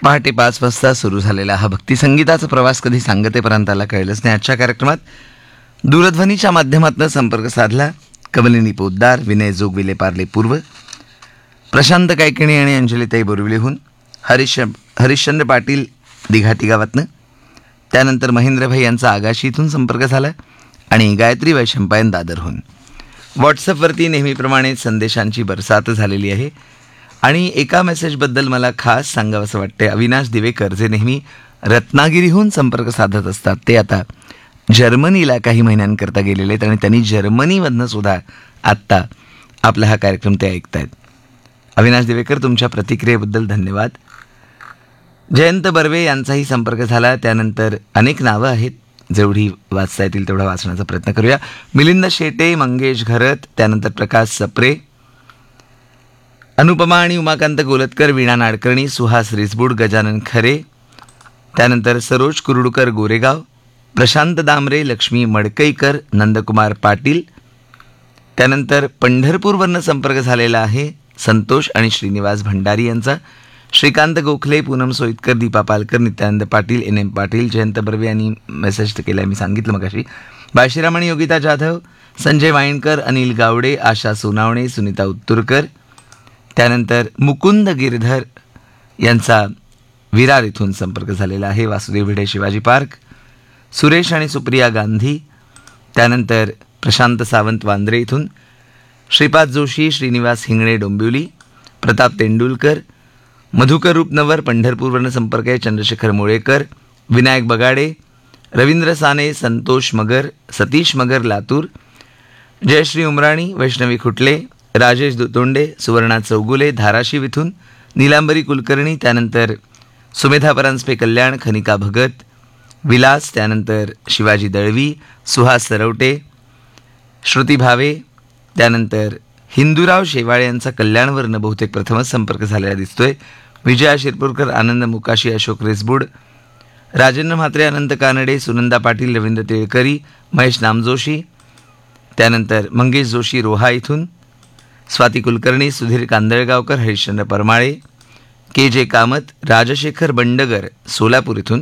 पहाटे 5 वाजता सुरू झालेला हा भक्तिसंगीताचा प्रवास कधी सांगतेपर्यंत आला कळलंच नाही. आजच्या कार्यक्रमात दूरध्वनीच्या माध्यमातून संपर्क साधला कमलिनी पोद्दार, विनय जोगविले पार्ले पूर्व, प्रशांत कायकिणी आणि अंजलीताई बोरिवलीहून, हरिश्चंद्र पाटील दिघाटी गावातनं, त्यानंतर महेंद्रभाई यांचा आगाशीतून संपर्क झाला आणि गायत्री वैशंपायन दादरहून. व्हॉट्सअपवरती नेहमीप्रमाणे संदेशांची बरसात झालेली आहे आणि एका मेसेजबद्दल मला खास सांगावंसं वाटते. अविनाश दिवेकर जे नेहमी रत्नागिरीहून संपर्क साधत असतात ते आता जर्मनीला काही महिन्यांकरता गेलेले आहेत आणि त्यांनी जर्मनीमधनं सुद्धा आत्ता आपला हा कार्यक्रम ते ऐकतायत. अविनाश दिवेकर, तुमच्या प्रतिक्रियेबद्दल धन्यवाद. जयंत बर्वे यांचाही संपर्क झाला. त्यानंतर अनेक नावं आहेत, जेवढी वाचता येतील तेवढा वाचण्याचा प्रयत्न करूया. मिलिंद शेटे, मंगेश घरत, त्यानंतर प्रकाश सप्रे, अनुपमा आणि उमाकांत गोलतकर, वीणा नाडकर्णी, सुहास रिसबूड, गजानन खरे, त्यानंतर सरोज कुरुडकर गोरेगाव, प्रशांत दामरे, लक्ष्मी मडकईकर, नंदकुमार पाटील, त्यानंतर पंढरपूरवरनं संपर्क झालेला आहे संतोष आणि श्रीनिवास भंडारी यांचा, श्रीकांत गोखले, पूनम सोईतकर, दीपा पालकर, नित्यानंद पाटील, NM पाटील, जयंत बर्वे यांनी मेसेज केला मी सांगितलं मगाशी, बाळशीराम आणि योगिता जाधव, संजय वाईणकर, अनिल गावडे, आशा सोनावणे, सुनीता उत्तुरकर, त्यानंतर मुकुंद गिरधर यांचा विरार इथून संपर्क झालेला आहे, वासुदेव भिडे, शिवाजी पार्क, सुरेश आणि सुप्रिया गांधी, त्यानंतर प्रशांत सावंत वांद्रे इथून, श्रीपाद जोशी, श्रीनिवास हिंगणे डोंबिवली, प्रताप तेंडुलकर, मधुकर रूपनवर, पंढरपूरवरनं संपर्क आहे, चंद्रशेखर मोळेकर, विनायक बगाडे, रवींद्र साने, संतोष मगर, सतीश मगर लातूर, जयश्री उमराणी, वैष्णवी खुटले, राजेश दुतोंडे, सुवर्णा चौगुले धाराशिव इथून, नीलांबरी कुलकर्णी, त्यानंतर सुमेधा परांजपे कल्याण, खनिका भगत, विलास, त्यानंतर शिवाजी दळवी, सुहास सरवटे, श्रुती भावे, त्यानंतर हिंदूराव शेवाळे यांचा कल्याणवरनं बहुतेक प्रथमच संपर्क झालेला दिसतोय, विजया शिरपूरकर, आनंद मुकाशी, अशोक रेसबूड, राजेंद्र म्हात्रे, अनंत कानडे, सुनंदा पाटील, रवींद्र तिळकरी, महेश नामजोशी, त्यानंतर मंगेश जोशी रोहा इथून, स्वाती कुलकर्णी, सुधीर कांदळगावकर, हरिश्चंद्र परमाळे, KJ कामत, राजशेखर बंडगर सोलापूर इथून,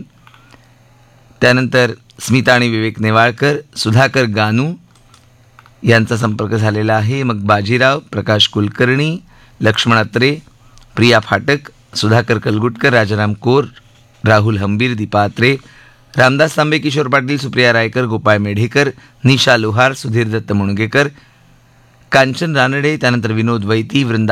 त्यानंतर स्मिता आणि विवेक नेवाळकर, सुधाकर गानू यांचा संपर्क झालेला आहे. मग बाजीराव, प्रकाश कुलकर्णी, लक्ष्मण अत्रे, प्रिया फाटक, सुधाकर कलगुटकर, राजाराम कोर, राहुल हंबीर, दीपा अत्रे, रामदास तांबे, किशोर पाटील, सुप्रिया रायकर, गोपाळ मेढेकर, निशा लोहार, सुधीर दत्त मुणगेकर, कांचन रानडे, त्यानंतर विनोद वैती, वृंदा